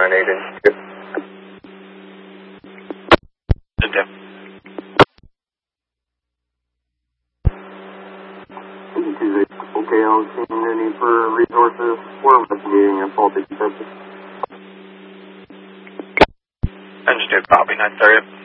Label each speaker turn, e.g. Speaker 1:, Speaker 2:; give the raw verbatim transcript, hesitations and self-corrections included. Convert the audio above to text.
Speaker 1: nine eight inch.
Speaker 2: Good.
Speaker 1: Okay, I don't see any for resources. We're investigating a faulty subject.
Speaker 2: Understood, copy, nine thirty.